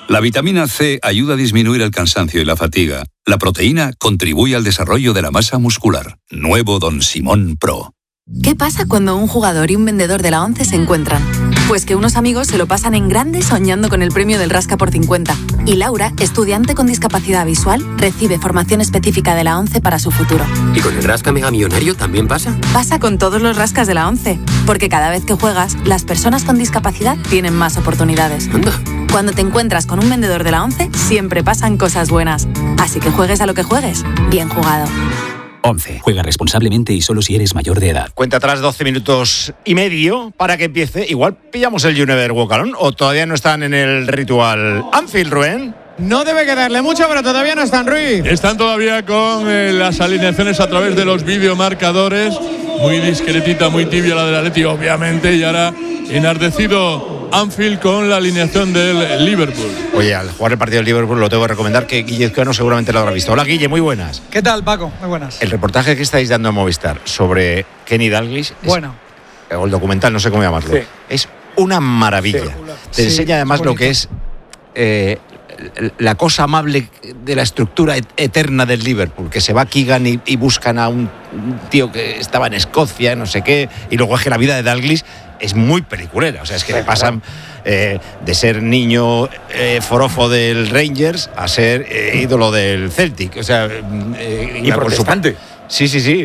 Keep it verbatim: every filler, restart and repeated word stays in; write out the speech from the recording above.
La vitamina C ayuda a disminuir el cansancio y la fatiga. La proteína contribuye al desarrollo de la masa muscular. Nuevo Don Simón Pro. ¿Qué pasa cuando un jugador y un vendedor de la ONCE se encuentran? Pues que unos amigos se lo pasan en grande soñando con el premio del Rasca por cincuenta. Y Laura, estudiante con discapacidad visual, recibe formación específica de la ONCE para su futuro. ¿Y con el Rasca Mega Millonario también pasa? Pasa con todos los rascas de la ONCE, porque cada vez que juegas, las personas con discapacidad tienen más oportunidades. Anda. Cuando te encuentras con un vendedor de la ONCE, siempre pasan cosas buenas. Así que juegues a lo que juegues, bien jugado. ONCE. Juega responsablemente y solo si eres mayor de edad. Cuenta atrás doce minutos y medio para que empiece. Igual pillamos el You Never Walk Alone o todavía no están en el ritual Anfield, Rubén. No debe quedarle mucho, pero todavía no están, Ruiz. Están todavía con eh, las alineaciones a través de los videomarcadores. Muy discretita, muy tibia la del Atleti, obviamente. Y ahora enardecido Anfield con la alineación del Liverpool. Oye, al jugar el partido del Liverpool lo tengo que recomendar, que Guille Ezqueno seguramente lo habrá visto. Hola, Guille, muy buenas. ¿Qué tal, Paco? Muy buenas. El reportaje que estáis dando a Movistar sobre Kenny Dalglish, bueno, es, o el documental, no sé cómo llamarlo, sí. Es una maravilla. Sí. Te sí, enseña además lo que es eh, la cosa amable de la estructura eterna del Liverpool, que se va Keegan y, y buscan a un tío que estaba en Escocia, no sé qué, y luego es que la vida de Dalglish es muy peliculera, o sea, es que le pasan eh, de ser niño eh, forofo del Rangers a ser eh, ídolo del Celtic, o sea, eh, y protestante. Sí, sí, sí.